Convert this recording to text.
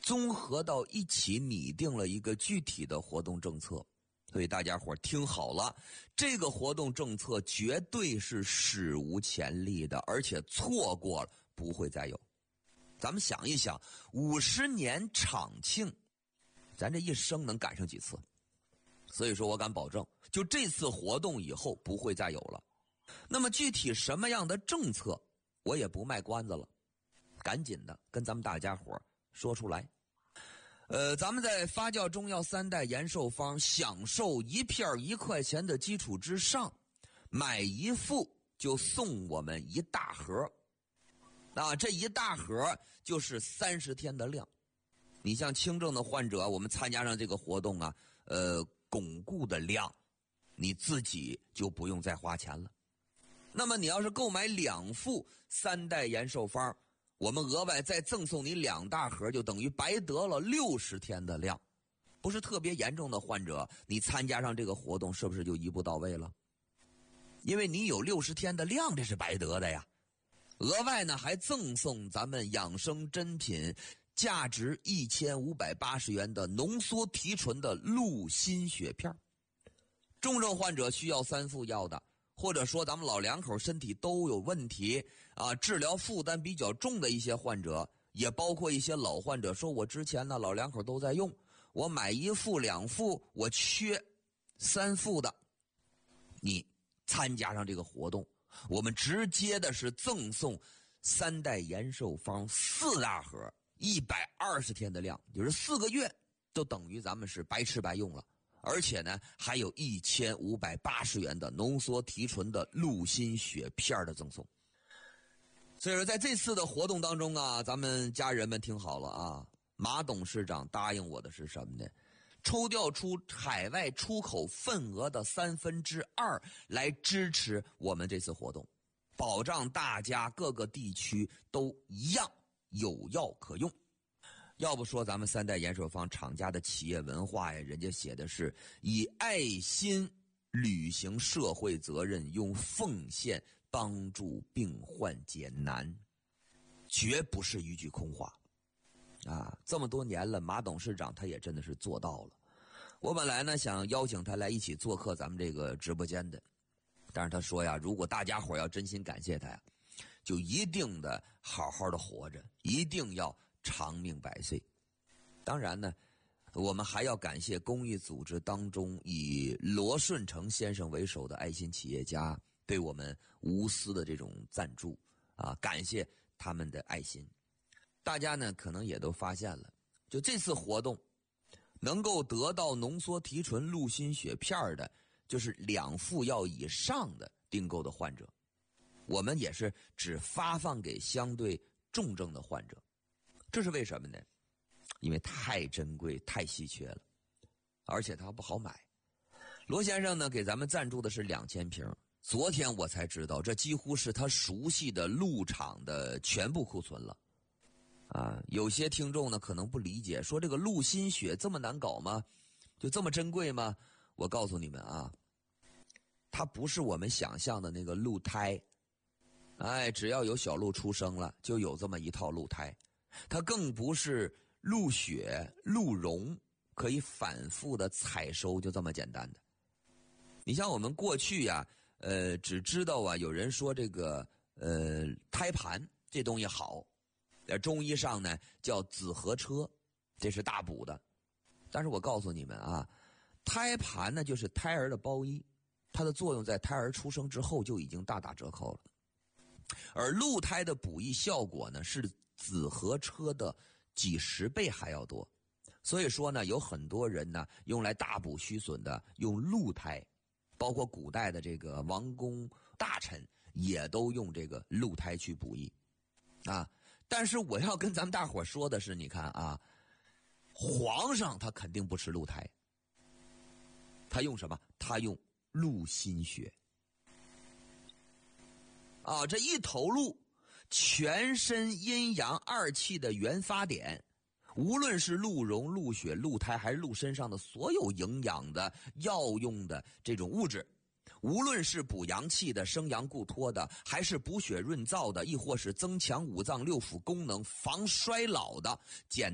综合到一起拟定了一个具体的活动政策。所以大家伙听好了，这个活动政策绝对是史无前例的，而且错过了不会再有。咱们想一想，50年场庆，咱这一生能赶上几次？所以说我敢保证，就这次活动以后不会再有了。那么具体什么样的政策，我也不卖关子了，赶紧的跟咱们大家伙说出来。咱们在发酵中药3代延寿方享受一片1块钱的基础之上，买一副就送我们一大盒。这一大盒就是30天的量。你像轻症的患者，我们参加上这个活动啊，巩固的量，你自己就不用再花钱了。那么你要是购买2副3代延寿方，我们额外再赠送你2大盒，就等于白得了60天的量。不是特别严重的患者，你参加上这个活动是不是就一步到位了？因为你有60天的量，这是白得的呀。额外呢还赠送咱们养生珍品价值1580元的浓缩提纯的鹿心血片。重症患者需要3副药的，或者说咱们老两口身体都有问题治疗负担比较重的一些患者，也包括一些老患者说，我之前呢老两口都在用，我买1副2副，我缺3副的。你参加上这个活动，我们直接的是赠送3代延寿方4大盒，120天的量，就是4个月都等于咱们是白吃白用了。而且呢还有1580元的浓缩提纯的鹿心血片的赠送。所以说在这次的活动当中啊，咱们家人们听好了啊，马董事长答应我的是什么呢？抽调出海外出口份额的2/3来支持我们这次活动，保障大家各个地区都一样有药可用。要不说咱们3代延寿方厂家的企业文化呀，人家写的是以爱心履行社会责任，用奉献帮助病患解难，绝不是一句空话这么多年了，马董事长他也真的是做到了。我本来呢想邀请他来一起做客咱们这个直播间的，但是他说呀，如果大家伙要真心感谢他呀，就一定的好好的活着，一定要长命百岁。当然呢，我们还要感谢公益组织当中以罗顺成先生为首的爱心企业家对我们无私的这种赞助感谢他们的爱心。大家呢可能也都发现了，就这次活动能够得到浓缩提纯鹿心血片的，就是2副药以上的订购的患者，我们也是只发放给相对重症的患者。这是为什么呢？因为太珍贵太稀缺了，而且它不好买。罗先生呢给咱们赞助的是2000瓶，昨天我才知道这几乎是他熟悉的鹿厂的全部库存了有些听众呢可能不理解，说这个鹿心血这么难搞吗？就这么珍贵吗？我告诉你们它不是我们想象的那个鹿胎，只要有小鹿出生了就有这么一套鹿胎，它更不是鹿血鹿茸可以反复的采收就这么简单的。你像我们过去只知道有人说这个胎盘这东西好，在中医上呢叫紫河车，这是大补的。但是我告诉你们胎盘呢就是胎儿的包衣，它的作用在胎儿出生之后就已经大打折扣了。而鹿胎的补益效果呢是紫河车的几10倍还要多。所以说呢有很多人呢用来大补虚损的用鹿胎，包括古代的这个王公大臣也都用这个鹿胎去补益但是我要跟咱们大伙说的是，你看皇上他肯定不吃鹿胎，他用什么？他用鹿心血这一头鹿全身阴阳2气的原发点，无论是鹿茸鹿血鹿胎还是鹿身上的所有营养的药用的这种物质，无论是补阳气的生阳固脱的，还是补血润燥的，亦或是增强5脏6腑功能防衰老的，